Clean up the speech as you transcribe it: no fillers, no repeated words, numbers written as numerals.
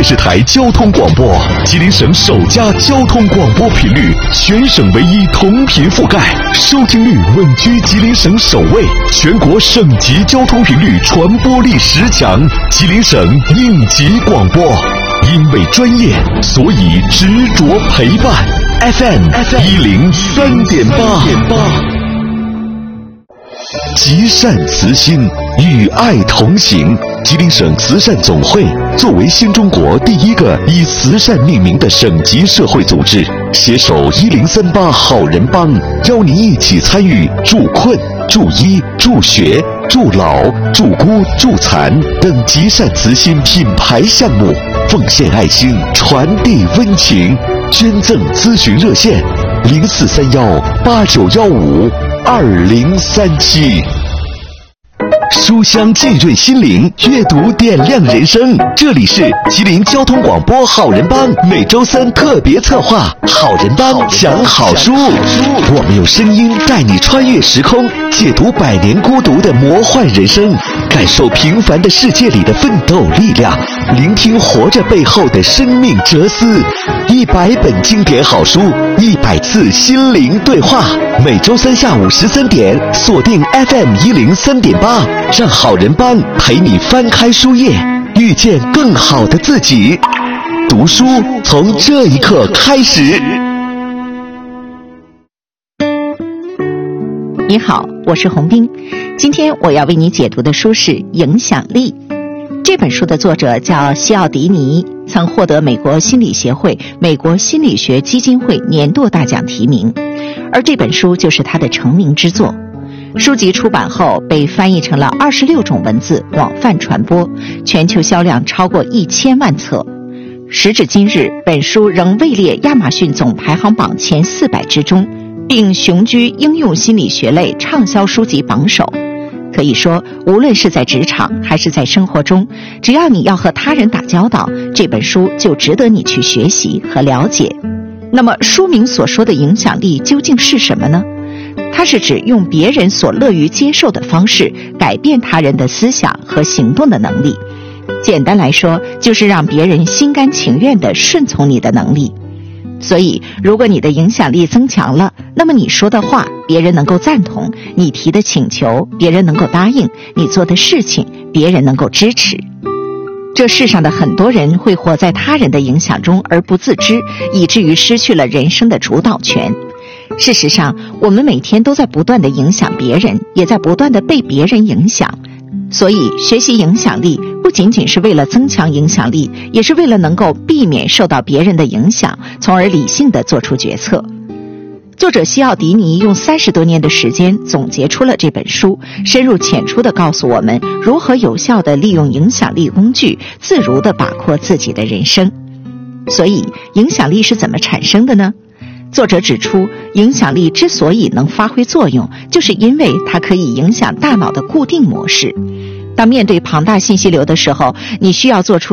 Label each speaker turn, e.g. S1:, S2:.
S1: 视台交通广播，吉林省首家交通广播频率，全省唯一同频覆盖，收听率稳居吉林省首位，全国省级交通频率传播力10强，吉林省应急广播。因为专业，所以执着陪伴。FM 103.8。积善慈心，与爱同行。吉林省慈善总会作为新中国第一个以慈善命名的省级社会组织，携手1038好人帮，邀您一起参与助困、助医、助学、助老、助孤、助残等积善慈心品牌项目，奉献爱心，传递温情。捐赠咨询热线：043189152037。书香浸润心灵，阅读点亮人生。这里是吉林交通广播好人帮每周3特别策划好人帮讲好书。我们用声音带你穿越时空，解读100年孤独的魔幻人生，感受平凡的世界里的奋斗力量，聆听活着背后的生命哲思。100本经典好书，100次心灵对话。每周3下午13点，锁定 FM 103.8，让好人帮陪你翻开书页，遇见更好的自己。读书从这一刻开始。
S2: 你好，我是洪斌。今天我要为你解读的书是《影响力》。这本书的作者叫西奥迪尼，曾获得美国心理协会、美国心理学基金会年度大奖提名，而这本书就是他的成名之作。书籍出版后被翻译成了26种文字，广泛传播，全球销量超过1000万册。时至今日，本书仍位列亚马逊总排行榜前400之中，并雄居应用心理学类畅销书籍榜首。可以说，无论是在职场还是在生活中，只要你要和他人打交道，这本书就值得你去学习和了解。那么书名所说的影响力究竟是什么呢？它是指用别人所乐于接受的方式改变他人的思想和行动的能力。简单来说，就是让别人心甘情愿地顺从你的能力。所以，如果你的影响力增强了，那么你说的话别人能够赞同，你提的请求别人能够答应，你做的事情别人能够支持。这世上的很多人会活在他人的影响中而不自知，以至于失去了人生的主导权。事实上，我们每天都在不断地影响别人，也在不断地被别人影响。所以，学习影响力不仅仅是为了增强影响力，也是为了能够避免受到别人的影响，从而理性地做出决策。作者西奥迪尼用30多年的时间总结出了这本书，深入浅出地告诉我们如何有效地利用影响力工具，自如地把握自己的人生。所以，影响力是怎么产生的呢？作者指出，影响力之所以能发挥作用，就是因为它可以影响大脑的固定模式。当面对庞大信息流的时候，你需要做出